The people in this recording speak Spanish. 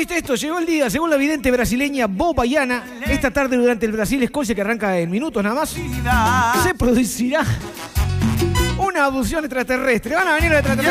¿viste esto? Llegó el día, según la vidente brasileña Bo Baiana, esta tarde durante el Brasil-Escocia, que arranca en minutos nada más, se producirá una abducción extraterrestre. Van a venir los extraterrestres.